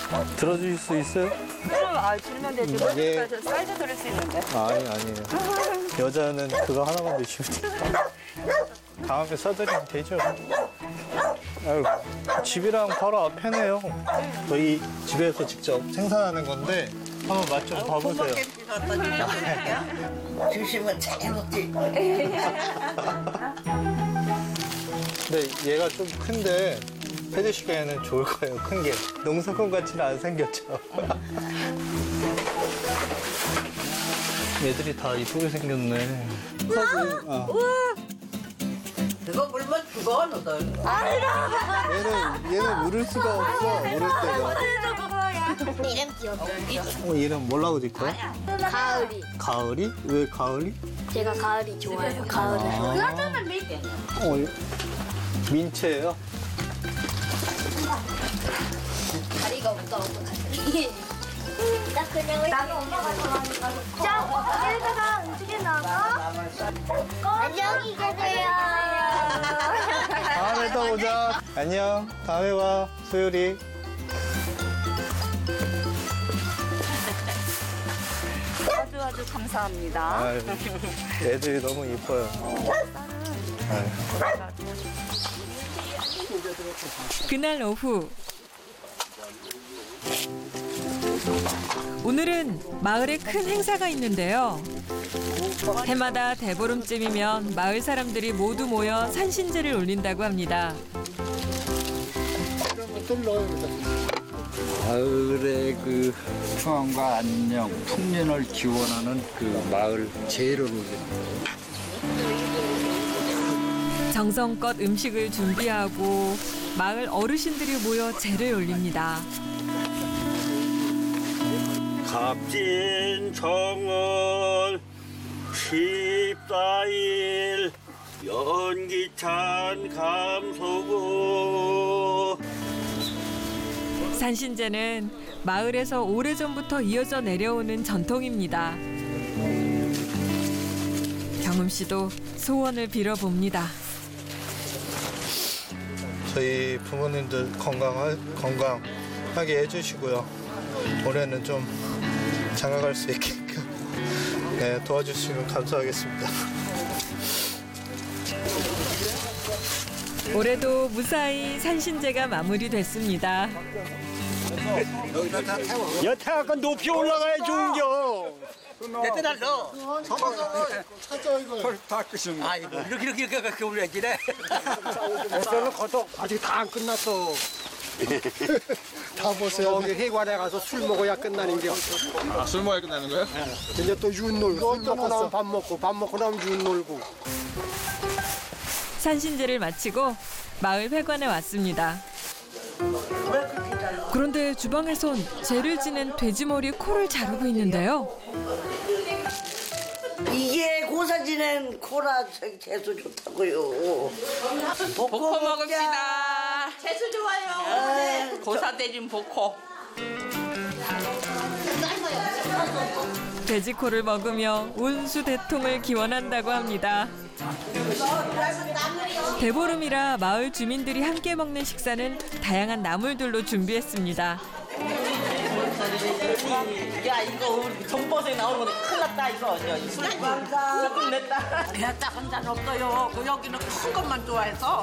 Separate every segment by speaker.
Speaker 1: 들어주실 수 있어요?
Speaker 2: 그럼 들면 되지.
Speaker 1: 예.
Speaker 2: 저 사이즈 들을 수 있는데.
Speaker 1: 아니에요. 여자는 그거 하나만 드시면 돼요. 다음에 써드리면 되죠. 아유, 집이랑 바로 앞에네요. 저희 집에서 직접 생산하는 건데 한번 맛 좀 봐보세요.
Speaker 3: 주시면 잘 먹지.
Speaker 1: 근데 얘가 좀 큰데 해드시기에는 좋을 거예요. 큰 게. 농사꾼 같지는 안 생겼죠. 얘들이 다 이쁘게 생겼네.
Speaker 3: 그거 물면 죽어, 너도.
Speaker 1: 얘는 물을 수가 없어. 물을 때가.
Speaker 4: 이름 귀엽다.
Speaker 1: 이름 뭐라고 짓거요?
Speaker 4: 가을이.
Speaker 1: 가을이? 왜 가을이?
Speaker 4: 제가 가을이 좋아해요. 가을을 좋아해요.
Speaker 1: 민채예요?
Speaker 4: 다리가 없다 어떡하지? 나 그냥 나도 엄마가 좋아하니까. 자, 여기다가 음식에 나가. 안녕히 계세요.
Speaker 1: 다음에 또 보자. 안녕. 다음에 봐. 소율이.
Speaker 2: 아주 감사합니다.
Speaker 1: 아유, 애들이 너무 이뻐요. 아유.
Speaker 5: 그날 오후 오늘은 마을에 큰 행사가 있는데요. 해마다 대보름쯤이면 마을 사람들이 모두 모여 산신제를 올린다고 합니다.
Speaker 6: 마을의 그 평안과 안녕, 풍년을 기원하는 그 마을 제를 올립니다.
Speaker 5: 정성껏 음식을 준비하고 마을 어르신들이 모여 제를 올립니다.
Speaker 7: 갑진 정월 14일 연기찬 감소고.
Speaker 5: 산신제는 마을에서 오래전부터 이어져 내려오는 전통입니다. 경음 씨도 소원을 빌어봅니다.
Speaker 1: 저희 부모님들 건강하게 해주시고요. 올해는 좀 장가갈 수 있게끔 도와주시면 감사하겠습니다.
Speaker 5: 올해도 무사히 산신제가 마무리됐습니다.
Speaker 7: 여태가 높이 올라가야 좋은겨.
Speaker 3: 내 달러.
Speaker 6: 다 끝이네.
Speaker 3: 아이고, 이렇게 올려지네.
Speaker 8: 에서는 거tok 아직 다 안 끝났어.
Speaker 1: 다 보세요.
Speaker 8: 여기 해관에 가서 술 먹어야 끝나는 게.
Speaker 6: 아, 술 먹어야 끝나는 거예요?
Speaker 8: 이제 또 윤 놀고, 술 먹고 나면 밥 먹고, 밥 먹고 나면 윤 놀고.
Speaker 5: 산신제를 마치고 마을 회관에 왔습니다. 그런데 주방에선 제를 지낸 돼지머리에 코를 자르고 있는데요.
Speaker 3: 이게 고사 지낸 코라 재수 좋다고요.
Speaker 2: 복코 먹읍시다. 재수 좋아요. 고사 때린 복코.
Speaker 5: 돼지코를 먹으며 운수대통을 기원한다고 합니다. 대보름이라 마을 주민들이 함께 먹는 식사는 다양한 나물들로 준비했습니다.
Speaker 2: 야 이거 우리 전버섯에 나오는 거 큰일 났다 이거. 조금 냈다. 그랬다 한잔 없어요. 그 여기는 큰 것만 좋아해서.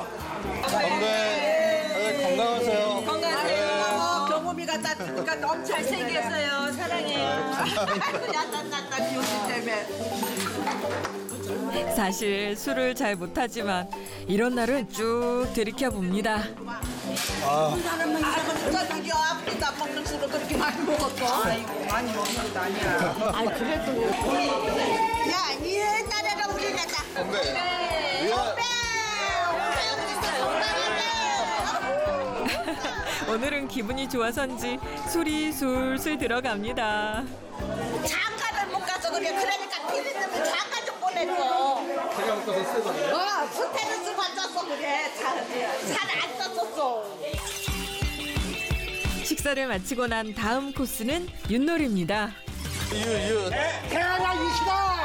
Speaker 1: 다들 건강하세요.
Speaker 2: 건강하세요. 경험이가 따뜻하니까 너무 잘생겼어요. 사랑해요. 야단났다 비오기 때문에.
Speaker 5: 사실 술을 잘 못하지만 이런 날은 쭉 들이켜 봅니다.
Speaker 2: 아이고 진짜 저기 아프리카 먹는 술을 그렇게 많이 먹었어. 아이고 많이 먹는 것도 아니야.
Speaker 4: 아, 그래도.
Speaker 3: 야, 옛날에는 우리가 다.
Speaker 5: 오늘은 기분이 좋아서인지 술이 술술 들어갑니다.
Speaker 3: 장가를 못 가서 그래. 그러니까 피디님이 장가 좀 보내줘. 스테르스 받았어 그래. 살안 썼었어.
Speaker 5: 식사를 마치고 난 다음 코스는 윷놀이입니다.
Speaker 8: 태어나 이시다!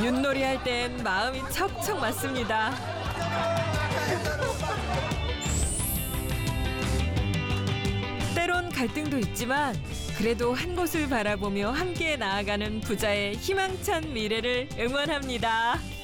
Speaker 5: 윷놀이 할 땐 마음이 척척 맞습니다. 때론 갈등도 있지만 그래도 한 곳을 바라보며 함께 나아가는 부자의 희망찬 미래를 응원합니다.